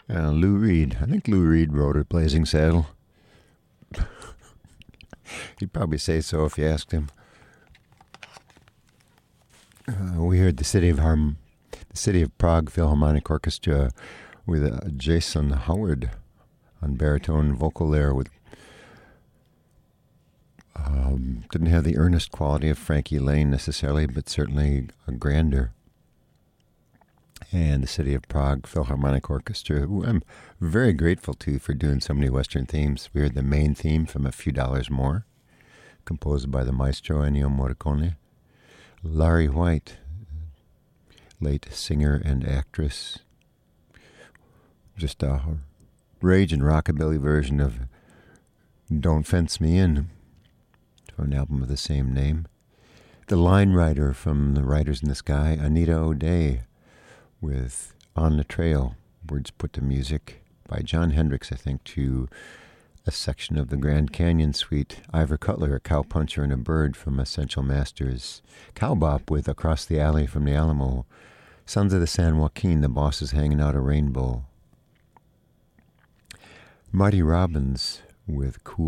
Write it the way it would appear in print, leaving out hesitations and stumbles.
Lou Reed. I think Lou Reed wrote it, Blazing Saddle. He'd probably say so if you asked him. We heard the City of Prague Philharmonic Orchestra with Jason Howard on baritone vocal there. With didn't have the earnest quality of Frankie Lane necessarily, but certainly a grander. And the City of Prague Philharmonic Orchestra, who I'm very grateful to for doing so many Western themes. We heard the main theme from A Few Dollars More, composed by the maestro Ennio Morricone. Laurie White, late singer and actress. Just a rage and rockabilly version of Don't Fence Me In, for an album of the same name. The line writer from The Riders in the Sky, Anita O'Day, with On the Trail, words put to music by John Hendricks, I think, to a section of the Grand Canyon Suite. Ivor Cutler, A Cowpuncher and a Bird from Essential Masters. Cowbop with Across the Alley from the Alamo. Sons of the San Joaquin, The Boss is Hanging Out a Rainbow. Marty Robbins with Cool